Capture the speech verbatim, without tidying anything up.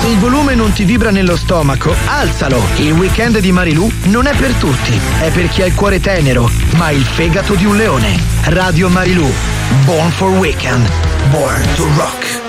Se il volume non ti vibra nello stomaco, alzalo. Il weekend di Marilù non è per tutti, è per chi ha il cuore tenero, ma il fegato di un leone. Radio Marilù, Born for Weekend, Born to Rock.